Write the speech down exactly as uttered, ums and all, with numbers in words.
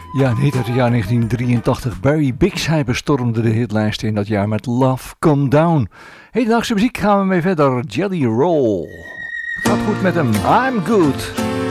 Ja, niet uit het jaar negentien drieëntachtig. Barry Bix, hij bestormde de hitlijst in dat jaar met Love Come Down. Hedendaagse muziek gaan we mee verder. Jelly Roll. Het gaat goed met hem. I'm good.